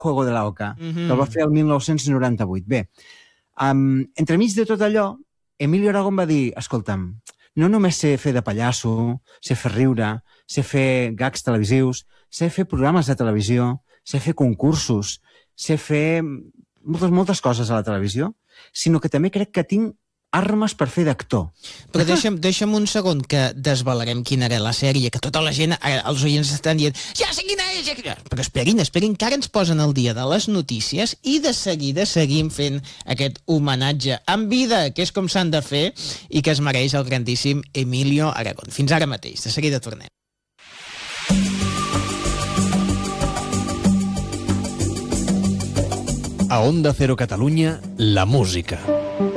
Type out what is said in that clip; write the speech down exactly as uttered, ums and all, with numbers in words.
Juego de la Oca, Mm-hmm. que el va fer el mil nou-cents noranta-vuit. Bé, um, entremig de tot allò, Emilio Aragón va dir, escolta'm, no només sé fer de pallasso, sé fer riure, sé fer gags televisius, sé fer programes de televisió, sé fer concursos, sé fer moltes, moltes coses a la televisió, sinó que també crec que tinc armes per fer d'actor. Però deixa'm, deixa'm un segon que desvelarem quina era la sèrie, que tota la gent, eh, els oients estan dient ja sé quina és, ja quina... Però esperin, esperin, que ara ens posen al dia de les notícies i de seguida seguim fent aquest homenatge en vida, que és com s'han de fer i que es mereix el grandíssim Emilio Aragón. Fins ara mateix, de seguida tornem. A Onda Cero Catalunya, la música.